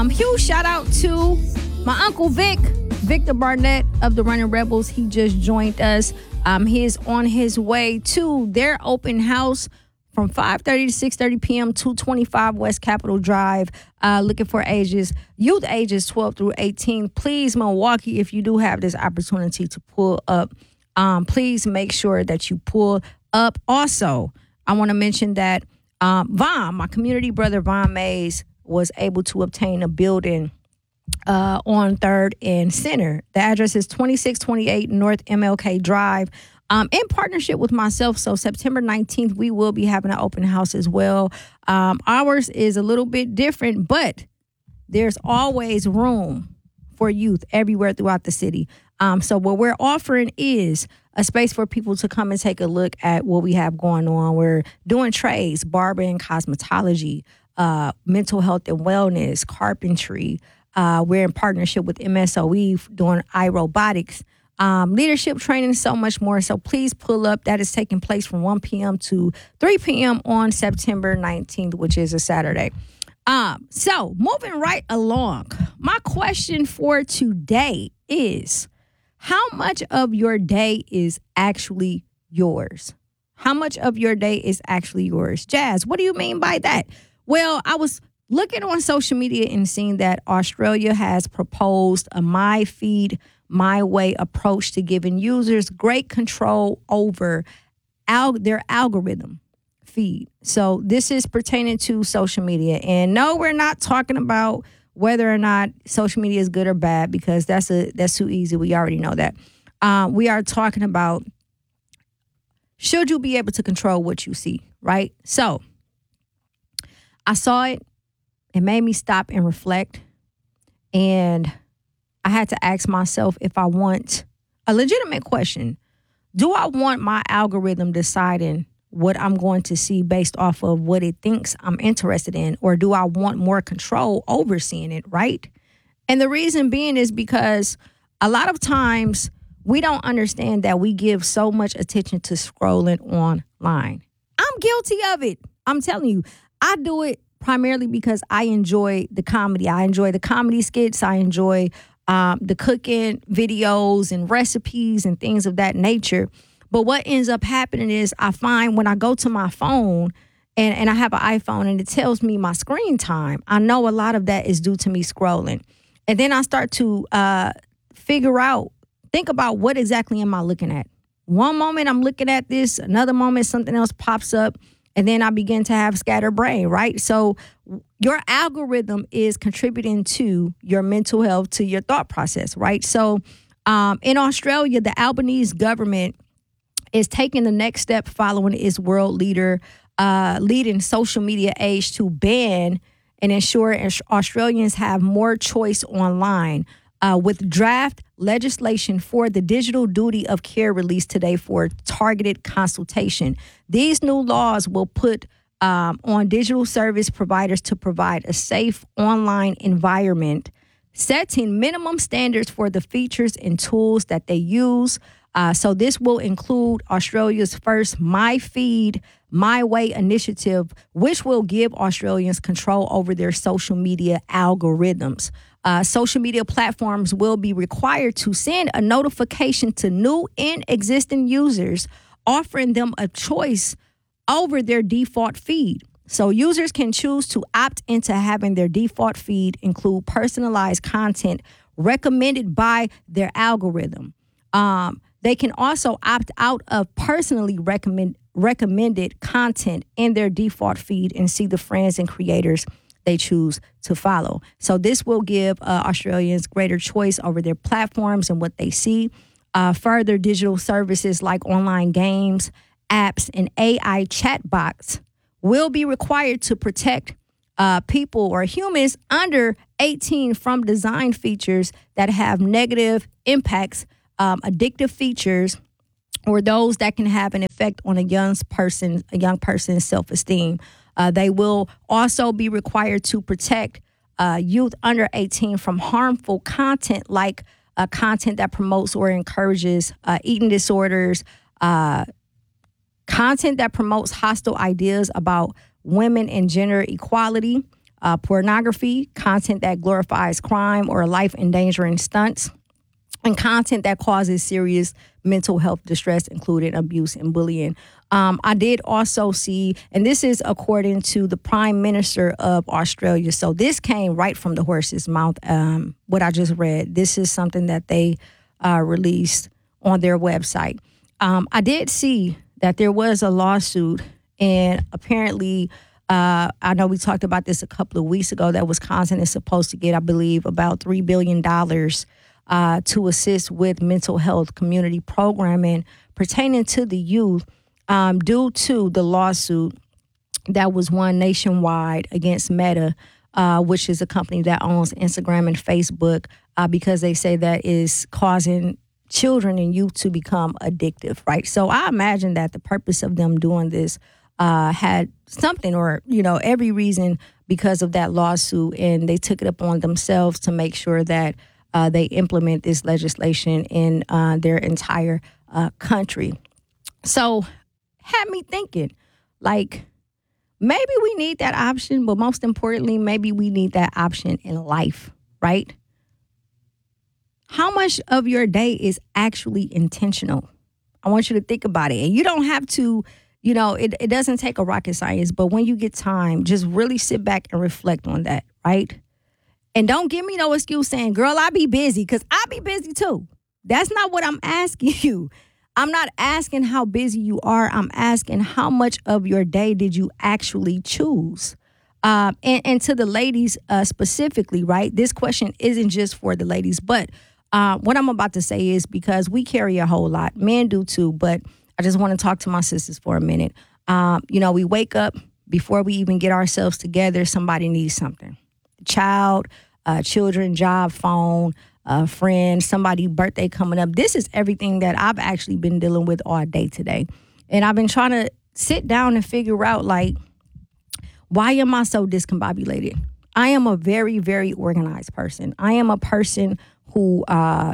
Huge shout out to my Uncle Victor Barnett of the Running Rebels. He just joined us. He is on his way to their open house from 5:30 to 6:30 p.m. 225 West Capitol Drive. Looking for youth ages 12 through 18. Please, Milwaukee, if you do have this opportunity to pull up, please make sure that you pull up. Also, I want to mention that my community brother Von Mays was able to obtain a building on 3rd and Center. The address is 2628 North MLK Drive. In partnership with myself. So September 19th, we will be having an open house as well. Ours is a little bit different, but there's always room for youth everywhere throughout the city. So what we're offering is a space for people to come and take a look at what we have going on. We're doing trades, barber and cosmetology, mental health and wellness, carpentry. We're in partnership with MSOE doing iRobotics. Leadership training, so much more. So please pull up. That is taking place from 1 p.m. to 3 p.m. on September 19th, which is a Saturday. So moving right along, my question for today is, how much of your day is actually yours? How much of your day is actually yours? Jazz, what do you mean by that? Well, I was looking on social media and seeing that Australia has proposed a My Feed, My Way approach to giving users great control over their algorithm feed. So this is pertaining to social media. And no, we're not talking about whether or not social media is good or bad, because that's too easy. We already know that. We are talking about, should you be able to control what you see, right? So I saw it. It made me stop and reflect. And I had to ask myself if I want a legitimate question. Do I want my algorithm deciding what I'm going to see based off of what it thinks I'm interested in? Or do I want more control over seeing it, right? And the reason being is because a lot of times we don't understand that we give so much attention to scrolling online. I'm guilty of it. I'm telling you, I do it primarily because I enjoy the comedy. I enjoy the comedy skits. I enjoy the cooking videos and recipes and things of that nature. But what ends up happening is I find when I go to my phone and I have an iPhone and it tells me my screen time, I know a lot of that is due to me scrolling. And then I start to think about what exactly am I looking at. One moment I'm looking at this, another moment something else pops up, and then I begin to have scattered brain, right? So your algorithm is contributing to your mental health, to your thought process, right? So in Australia, the Albanese government is taking the next step following its world leading social media age to ban and ensure Australians have more choice online, with draft legislation for the digital duty of care released today for targeted consultation. These new laws will put on digital service providers to provide a safe online environment, setting minimum standards for the features and tools that they use. So this will include Australia's first My Feed, My Way initiative, which will give Australians control over their social media algorithms. Social media platforms will be required to send a notification to new and existing users, offering them a choice over their default feed. So users can choose to opt into having their default feed include personalized content recommended by their algorithm. They can also opt out of personally recommended content in their default feed and see the friends and creators they choose to follow. So this will give Australians greater choice over their platforms and what they see. Further, digital services like online games, apps, and AI chatbots will be required to protect people or humans under 18 from design features that have negative impacts, addictive features, or those that can have an effect on a young person's self-esteem. They will also be required to protect youth under 18 from harmful content like content that promotes or encourages eating disorders, content that promotes hostile ideas about women and gender equality, pornography, content that glorifies crime or life-endangering stunts, and content that causes serious mental health distress, including abuse and bullying. I did also see, and this is according to the Prime Minister of Australia, so this came right from the horse's mouth, what I just read. This is something that they released on their website. I did see that there was a lawsuit, and apparently, I know we talked about this a couple of weeks ago, that Wisconsin is supposed to get, I believe, about $3 billion to assist with mental health community programming pertaining to the youth due to the lawsuit that was won nationwide against Meta, which is a company that owns Instagram and Facebook, because they say that is causing children and youth to become addictive, right? So I imagine that the purpose of them doing this had something or, every reason because of that lawsuit, and they took it upon themselves to make sure that they implement this legislation in their entire country. So had me thinking, like, maybe we need that option, but most importantly, maybe we need that option in life, right? How much of your day is actually intentional? I want you to think about it. And you don't have to, it doesn't take a rocket science, but when you get time, just really sit back and reflect on that, right? And don't give me no excuse saying, girl, I be busy, because I be busy too. That's not what I'm asking you. I'm not asking how busy you are. I'm asking how much of your day did you actually choose? And to the ladies specifically, right? This question isn't just for the ladies, but what I'm about to say is because we carry a whole lot. Men do too, but I just want to talk to my sisters for a minute. We wake up, before we even get ourselves together, somebody needs something. Child, children, job, phone, friend, somebody birthday coming up. This is everything that I've actually been dealing with all day today. And I've been trying to sit down and figure out, like, why am I so discombobulated? I am a very, very organized person. I am a person who,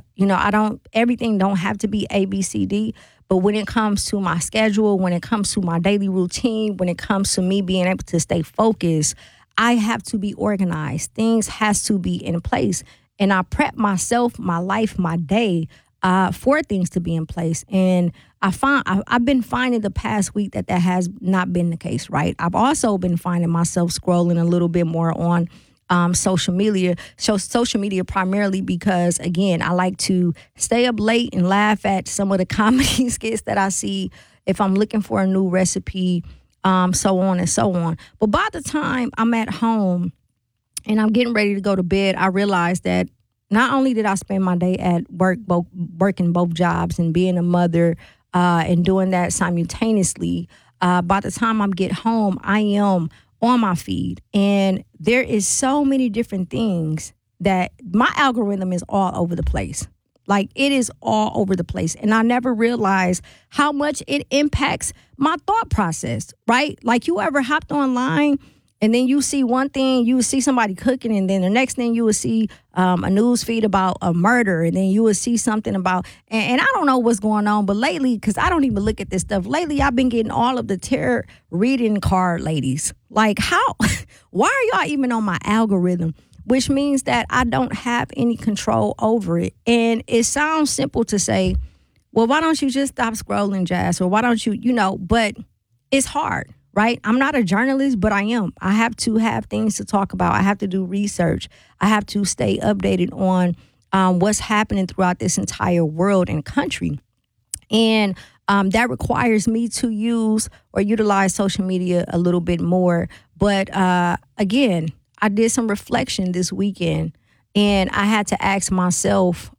everything don't have to be A, B, C, D. But when it comes to my schedule, when it comes to my daily routine, when it comes to me being able to stay focused, I have to be organized. Things has to be in place. And I prep myself, my life, my day for things to be in place. And I've been finding the past week that has not been the case, right? I've also been finding myself scrolling a little bit more on social media. So social media primarily because, again, I like to stay up late and laugh at some of the comedy skits that I see if I'm looking for a new recipe, so on and so on. But by the time I'm at home and I'm getting ready to go to bed, I realized that not only did I spend my day at work, working both jobs and being a mother and doing that simultaneously, by the time I get home, I am on my feed. And there is so many different things that my algorithm is all over the place. Like, it is all over the place. And I never realized how much it impacts my thought process, right? Like, you ever hopped online and then you see one thing, you would see somebody cooking, and then the next thing you would see a news feed about a murder, and then you would see something about, and I don't know what's going on, but lately, because I don't even look at this stuff, lately I've been getting all of the tarot reading card ladies. Like, why are y'all even on my algorithm? Which means that I don't have any control over it. And it sounds simple to say, well, why don't you just stop scrolling, Jazz? Or why don't you, but it's hard. Right? I'm not a journalist, but I am. I have to have things to talk about. I have to do research. I have to stay updated on what's happening throughout this entire world and country. And that requires me to use or utilize social media a little bit more. But again, I did some reflection this weekend, and I had to ask myself,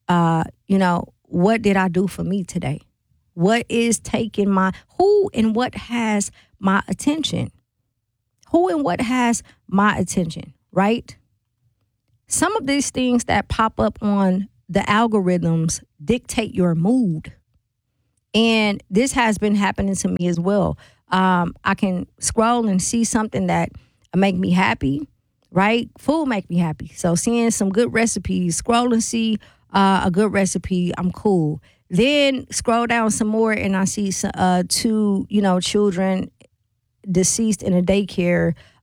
what did I do for me today? What is taking who and what has my attention? Who and what has my attention, right? Some of these things that pop up on the algorithms dictate your mood. And this has been happening to me as well. I can scroll and see something that make me happy, right? Food make me happy. So seeing some good recipes, scroll and see a good recipe, I'm cool. Then scroll down some more and I see two, children deceased in a daycare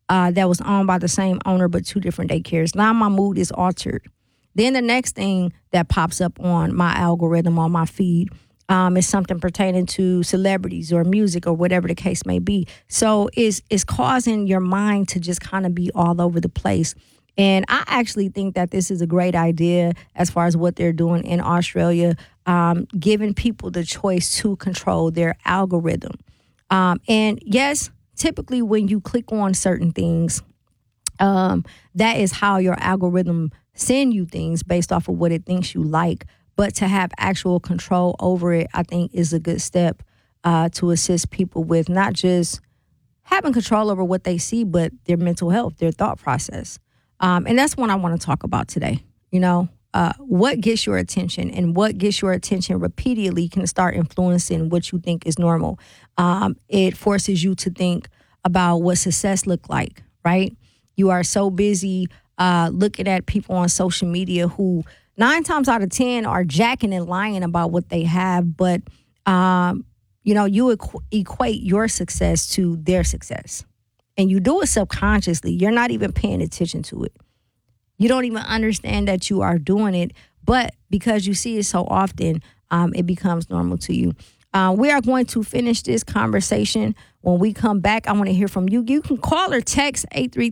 that was owned by the same owner but 2 different daycares. Now my mood is altered. Then the next thing that pops up on my algorithm on my feed is something pertaining to celebrities or music or whatever the case may be. So it's causing your mind to just kind of be all over the place. And I actually think that this is a great idea as far as what they're doing in Australia, giving people the choice to control their algorithm. And yes, typically when you click on certain things, that is how your algorithm send you things based off of what it thinks you like. But to have actual control over it, I think is a good step to assist people with not just having control over what they see, but their mental health, their thought process. And that's what I want to talk about today. You know, what gets your attention, and what gets your attention repeatedly can start influencing what you think is normal. It forces you to think about what success look like, right? You are so busy looking at people on social media who 9 times out of 10 are jacking and lying about what they have, but you equate your success to their success. And you do it subconsciously. You're not even paying attention to it. You don't even understand that you are doing it, but because you see it so often, it becomes normal to you. We are going to finish this conversation. When we come back, I want to hear from you. You can call or text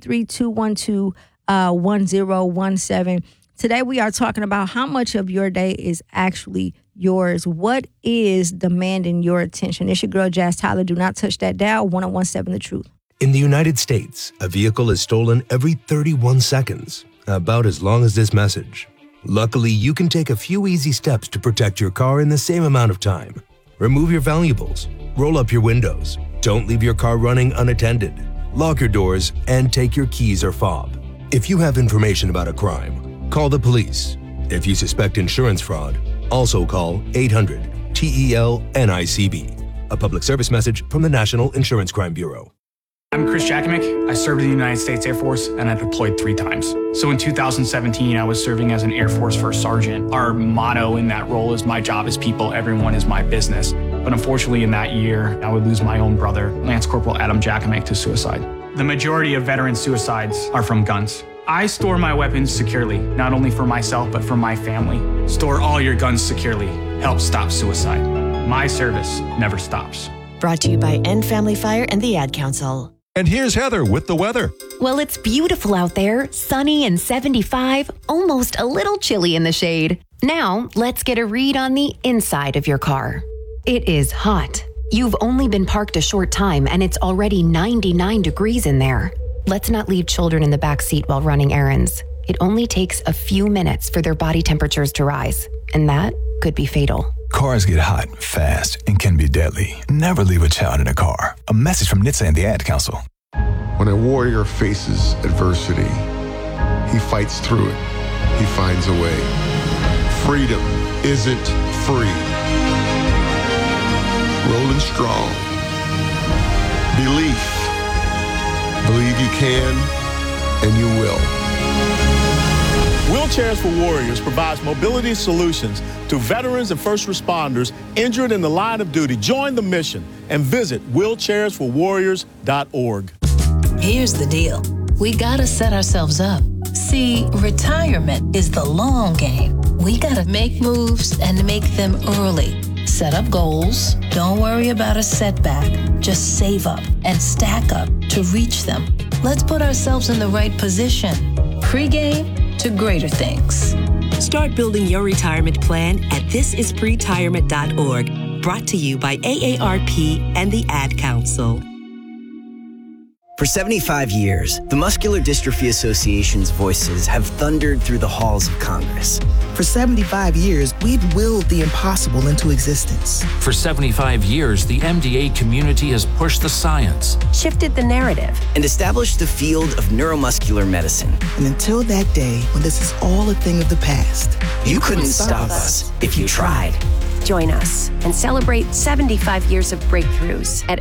833-212-1017. Today, we are talking about how much of your day is actually yours. What is demanding your attention? It's your girl, Jazz Tyler. Do not touch that dial. 1017 The Truth. In the United States, a vehicle is stolen every 31 seconds, about as long as this message. Luckily, you can take a few easy steps to protect your car in the same amount of time. Remove your valuables, roll up your windows, don't leave your car running unattended, lock your doors, and take your keys or fob. If you have information about a crime, call the police. If you suspect insurance fraud, also call 800-TEL-NICB. A public service message from the National Insurance Crime Bureau. I'm Chris Jakimick. I served in the United States Air Force, and I deployed 3 times. So in 2017, I was serving as an Air Force First Sergeant. Our motto in that role is, my job is people, everyone is my business. But unfortunately in that year, I would lose my own brother, Lance Corporal Adam Jakimick, to suicide. The majority of veteran suicides are from guns. I store my weapons securely, not only for myself, but for my family. Store all your guns securely. Help stop suicide. My service never stops. Brought to you by End Family Fire and the Ad Council. And here's Heather with the weather. Well, it's beautiful out there, sunny and 75, almost a little chilly in the shade. Now, let's get a read on the inside of your car. It is hot. You've only been parked a short time and it's already 99 degrees in there. Let's not leave children in the back seat while running errands. It only takes a few minutes for their body temperatures to rise, and that could be fatal. Cars get hot, fast, and can be deadly. Never leave a child in a car. A message from NHTSA and the Ad Council. When a warrior faces adversity, he fights through it. He finds a way. Freedom isn't free. Rolling strong. Belief. Believe you can, and you will. Wheelchairs for Warriors provides mobility solutions to veterans and first responders injured in the line of duty. Join the mission and visit wheelchairsforwarriors.org. Here's the deal. We gotta set ourselves up. See, retirement is the long game. We gotta make moves and make them early. Set up goals. Don't worry about a setback. Just save up and stack up to reach them. Let's put ourselves in the right position. Pre-game to greater things. Start building your retirement plan at thisispretirement.org. Brought to you by AARP and the Ad Council. For 75 years, the Muscular Dystrophy Association's voices have thundered through the halls of Congress. For 75 years, we've willed the impossible into existence. For 75 years, the MDA community has pushed the science, shifted the narrative, and established the field of neuromuscular medicine. And until that day, when this is all a thing of the past, you couldn't stop us if you tried. Join us and celebrate 75 years of breakthroughs at